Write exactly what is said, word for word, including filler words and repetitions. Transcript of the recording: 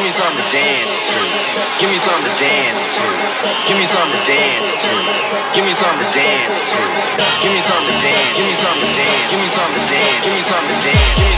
me something to dance to. Give me something to dance to. Give me something to dance to. Give me something to dance to. Give me something to dance. Give me something to dance. Give me something to dance. Give me something to dance. Give me